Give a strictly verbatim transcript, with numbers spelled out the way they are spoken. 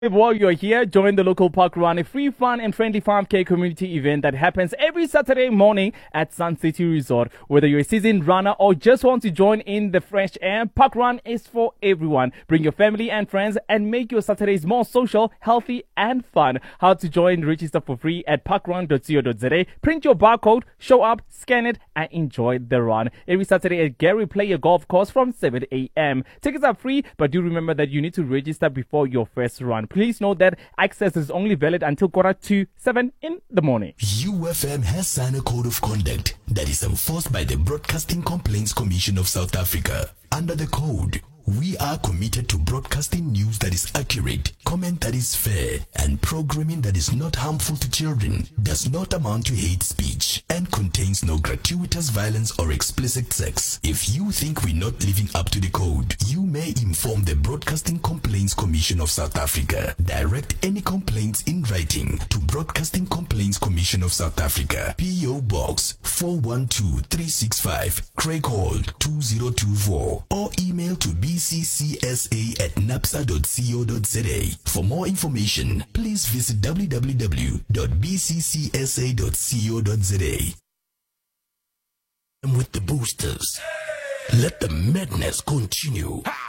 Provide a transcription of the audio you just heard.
While you're here, join the local park run, a free, fun, and friendly farm care community event that happens every Saturday morning at Sun City Resort. Whether you're a seasoned runner or just want to join in the fresh air, Park Run is for everyone. Bring your family and friends and make your Saturdays more social, healthy, and fun. How to join? Register for free at parkrun dot co dot za. Print your barcode, show up, scan it, and enjoy the run. Every Saturday at Gary Player Golf Course from seven a.m. Tickets are free, but do remember that you need to register before your first run. Please note that access is only valid until quarter to seven in the morning. U F M has signed a code of conduct that is enforced by the Broadcasting Complaints Commission of South Africa. Under the code, we are committed to broadcasting news that is accurate, comment that is fair, and programming that is not harmful to children, does not amount to hate speech, and contains no gratuitous violence or explicit sex. If you think we're not living up to the code, you may inform the Broadcasting Complaints Commission of South Africa. Direct any complaints in writing to Broadcasting Complaints Commission of South Africa, P O Box four one two three six five, Craighold two zero two four, or email to b c c s a at napsa dot co dot za. For more information, please visit w w w dot b c c s a dot co dot za. And with the boosters, let the madness continue.